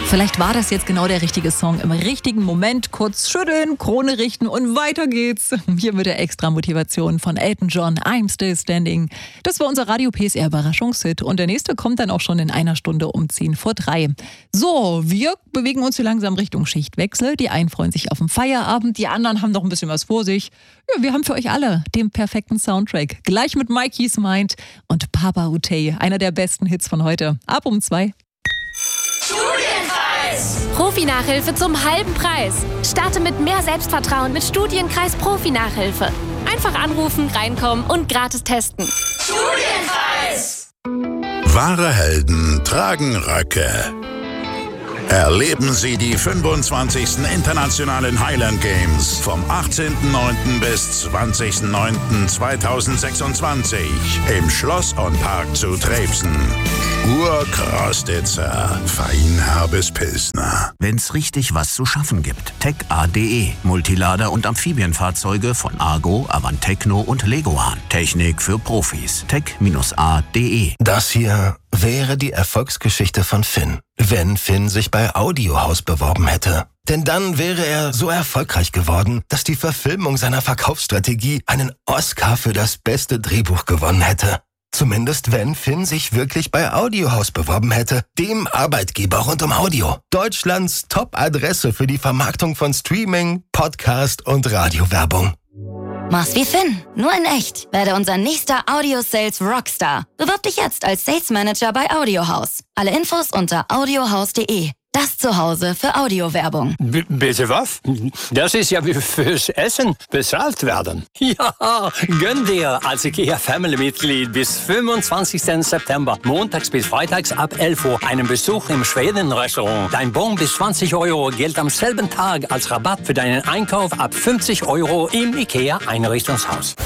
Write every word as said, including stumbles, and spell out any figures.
Vielleicht war das jetzt genau der richtige Song im richtigen Moment. Kurz schütteln, Krone richten und weiter geht's. Hier mit der Extra-Motivation von Elton John, I'm Still Standing. Das war unser Radio-P S R-Überraschungshit. Und der nächste kommt dann auch schon in einer Stunde um zehn vor drei. So, wir bewegen uns hier langsam Richtung Schichtwechsel. Die einen freuen sich auf den Feierabend, die anderen haben noch ein bisschen was vor sich. Ja, wir haben für euch alle den perfekten Soundtrack. Gleich mit Mikey's Mind und Papa Utey, einer der besten Hits von heute. Ab um zwei. Studienkreis! Profi-Nachhilfe zum halben Preis. Starte mit mehr Selbstvertrauen mit Studienkreis Profi-Nachhilfe. Einfach anrufen, reinkommen und gratis testen. Studienkreis! Wahre Helden tragen Röcke. Erleben Sie die fünfundzwanzigsten Internationalen Highland Games vom achtzehnten neunten bis zwanzigsten neunten zweitausendsechsundzwanzig im Schloss und Park zu Trebsen. Urkrostitzer, feinherbes Pilsner. Wenn's richtig was zu schaffen gibt. Tech A punkt de. Multilader und Amphibienfahrzeuge von Argo, Avantecno und Leguan. Technik für Profis. Tech A punkt de. Das hier wäre die Erfolgsgeschichte von Finn, wenn Finn sich bei Audiohaus beworben hätte. Denn dann wäre er so erfolgreich geworden, dass die Verfilmung seiner Verkaufsstrategie einen Oscar für das beste Drehbuch gewonnen hätte. Zumindest wenn Finn sich wirklich bei Audiohaus beworben hätte, dem Arbeitgeber rund um Audio. Deutschlands Top-Adresse für die Vermarktung von Streaming, Podcast und Radiowerbung. Mach's wie Finn, nur in echt. Werde unser nächster Audio-Sales Rockstar. Bewirb dich jetzt als Sales Manager bei Audiohaus. Alle Infos unter audiohaus punkt de. Das Zuhause für Audiowerbung. B- bitte was? Das ist ja wie fürs Essen bezahlt werden. Ja, gönn dir als IKEA Family-Mitglied bis fünfundzwanzigsten September, montags bis freitags ab elf Uhr, einen Besuch im Schweden-Restaurant. Dein Bon bis zwanzig Euro gilt am selben Tag als Rabatt für deinen Einkauf ab fünfzig Euro im IKEA Einrichtungshaus.